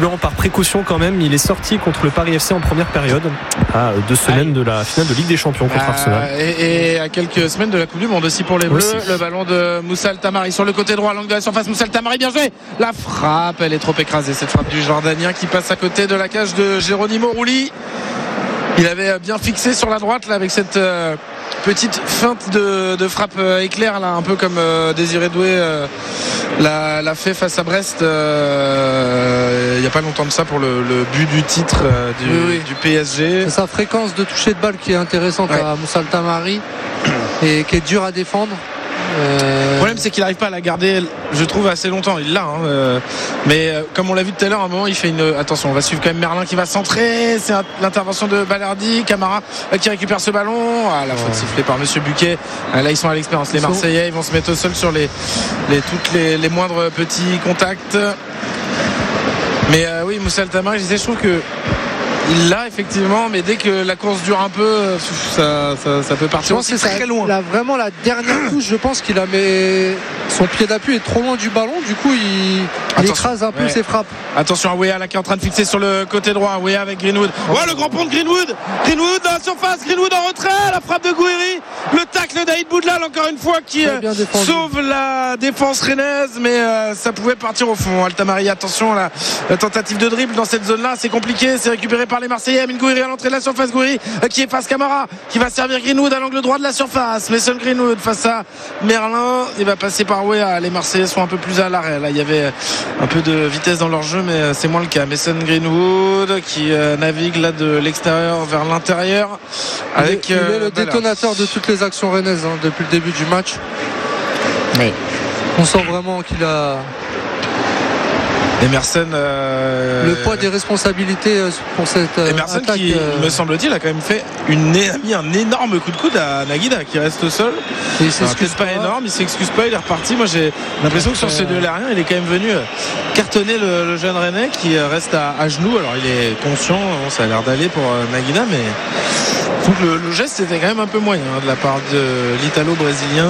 visiblement par précaution quand même. Il est sorti contre le Paris FC en première période, à 2 semaines de la finale de Ligue des Champions contre Arsenal. Et à quelques semaines de la Coupe du Monde aussi pour les Bleus. Aussi. Le ballon de Moussa El Tamari sur le côté droit, l'angle de la surface. Moussa El Tamari, bien joué. La frappe, elle est trop écrasée, cette frappe du Jordanien qui passe à côté de la cage de Geronimo Rulli. Il avait bien fixé sur la droite là avec cette petite feinte de frappe éclair là, un peu comme Désiré Doué l'a fait face à Brest il n'y a pas longtemps de ça pour le but du titre du PSG. C'est sa fréquence de toucher de balle qui est intéressante à Moussa El Tamari et qui est dur à défendre. Le problème c'est qu'il n'arrive pas à la garder, je trouve, assez longtemps. Il l'a mais comme on l'a vu tout à l'heure, à un moment il fait attention, on va suivre quand même Merlin qui va centrer. C'est l'intervention de Balerdi. Camara qui récupère ce ballon. La faute sifflée par Monsieur Buquet. Là ils sont à l'expérience, les Marseillais. Ils vont se mettre au sol sur les moindres petits contacts. Mais oui, Moussa El Tamari, je trouve que il l'a effectivement, mais dès que la course dure un peu, ça peut partir aussi très loin. Là, vraiment la dernière touche, je pense qu'il a son pied d'appui est trop loin du ballon, du coup il écrase un peu ses frappes. Attention à Wea là qui est en train de fixer sur le côté droit. Wea avec Greenwood. Le grand pont de Greenwood dans la surface. Greenwood en retrait. La frappe de Gouiri. Le tacle d'Aïd Boudlal encore une fois qui sauve la défense rennaise, mais ça pouvait partir au fond. El Tamari, attention la tentative de dribble dans cette zone là, c'est compliqué, c'est récupéré par les Marseillais. Amin Gouiri à l'entrée de la surface. Gouiri qui efface Camara, qui va servir Greenwood à l'angle droit de la surface. Mason Greenwood face à Merlin, il va passer par Wea. Les Marseillais sont un peu plus à l'arrêt là, il y avait un peu de vitesse dans leur jeu, mais c'est moins le cas. Mason Greenwood qui navigue là de l'extérieur vers l'intérieur avec il est le détonateur de toutes les actions rennaises depuis le début du match. On sent vraiment qu'il a Emerson le poids des responsabilités pour cette Emerson attaque, qui me semble-t-il a quand même mis un énorme coup de coude à Naguida qui reste au sol. Il s'excuse pas énorme, il s'excuse pas, il est reparti. Moi j'ai l'impression que sur ces deux aériens il est quand même venu cartonner le jeune Rennais qui reste à genoux. Alors il est conscient, ça a l'air d'aller pour Naguida, mais je trouve que le geste était quand même un peu moyen de la part de l'Italo-Brésilien.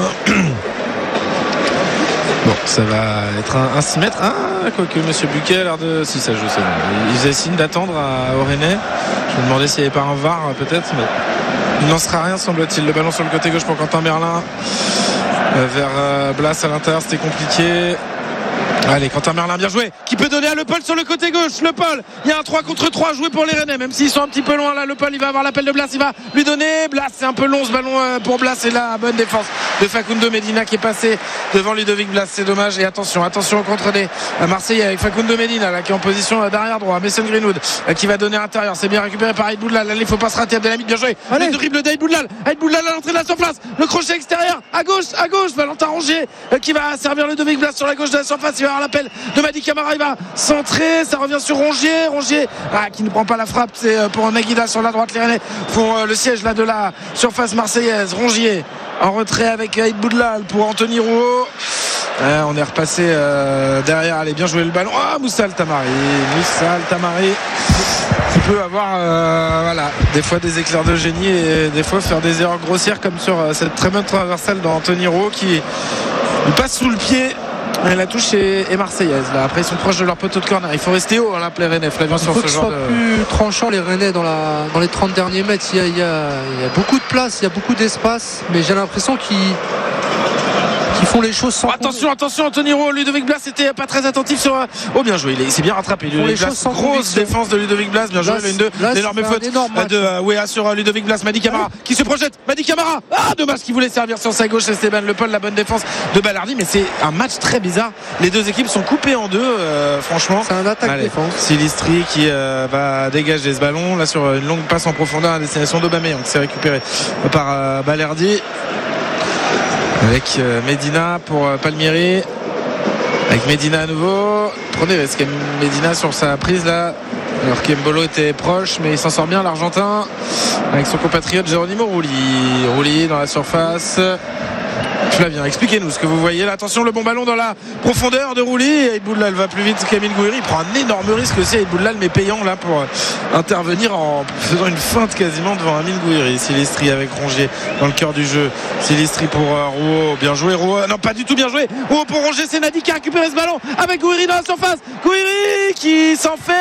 Bon, ça va être un 6 mètres. Quoique Monsieur Buquet a l'air de... Si ça joue, c'est bon. Il faisait signe d'attendre au Rennais. Je me demandais s'il n'y avait pas un VAR peut-être, mais il n'en sera rien semble-t-il. Le ballon sur le côté gauche pour Quentin Merlin vers Blas à l'intérieur, c'était compliqué. Allez, Quentin Merlin, bien joué, qui peut donner à Le Paul sur le côté gauche. Le Paul, il y a un 3 contre 3 joué pour les Rennais, même s'ils sont un petit peu loin là. Le Paul, il va avoir l'appel de Blas, il va lui donner. Blas, c'est un peu long ce ballon pour Blas, et là, bonne défense de Facundo Medina qui est passé devant Ludovic Blas, c'est dommage. Et attention au contre des Marseillais avec Facundo Medina là, qui est en position d'arrière droit. Mason Greenwood qui va donner à l'intérieur, c'est bien récupéré par Aïd Boudlal. Là, il faut pas se rater, Abdelhamid, bien joué. Le dribble d'Aïd Boudlal. Aïd Boudlal à l'entrée de la surface, le crochet extérieur à gauche, Valentin Rongier qui va servir Ludovic Blas sur la gauche de la surface. Il va avoir l'appel de Madi Camara, il va centrer, ça revient sur Rongier qui ne prend pas la frappe, c'est pour Naguida sur la droite. Les Rennais font le siège là de la surface marseillaise. Rongier en retrait avec Aïd Boudlal pour Anthony Rouault. On est repassé derrière. Allez, bien joué le ballon. Moussa El Tamari qui peut avoir des fois des éclairs de génie et des fois faire des erreurs grossières comme sur cette très bonne traversale d'Anthony Rouault qui lui passe sous le pied. Et la touche est marseillaise là. Après ils sont proches de leur poteau de corner. Il faut rester haut là, les Rennais. Flavien, sur ce genre plus tranchant les Rennais dans les 30 derniers mètres. Il y a beaucoup de place, il y a beaucoup d'espace, mais j'ai l'impression qu'ils font les choses sans... Attention Anthony Rouault. Ludovic Blas était pas très attentif sur... bien joué, il s'est bien rattrapé. Ludovic Blas, grosse défense de Ludovic Blas, bien joué. L'énorme faute de Wea sur Ludovic Blas. Madi Camara qui se projette. Madi Camara, dommage qu'il voulait servir sur sa gauche. Esteban Le Paul, la bonne défense de Balardi, mais c'est un match très bizarre. Les deux équipes sont coupées en deux, franchement. C'est un attaque-défense. Silistri qui va dégager ce ballon là sur une longue passe en profondeur à destination d'Aubameyang. C'est récupéré par Balerdi avec Medina pour Palmieri, avec Medina à nouveau. Prenez risque Medina sur sa prise là, alors qu'Embolo était proche, mais il s'en sort bien l'Argentin avec son compatriote Geronimo Rulli dans la surface. Flavien, expliquez-nous ce que vous voyez là. Attention, le bon ballon dans la profondeur de Rulli. Aïd Boudlal va plus vite qu'Amine Gouiri. Il prend un énorme risque aussi, Aïd Boudlal, mais payant là pour intervenir en faisant une feinte quasiment devant Amine Gouiri. Silistri avec Rongier dans le cœur du jeu. Silistri pour Rouault. Bien joué Rouault. Non, pas du tout bien joué. Rouault pour Rongier. C'est Nadi qui a récupéré ce ballon avec Gouiri dans la surface. Gouiri qui s'en fait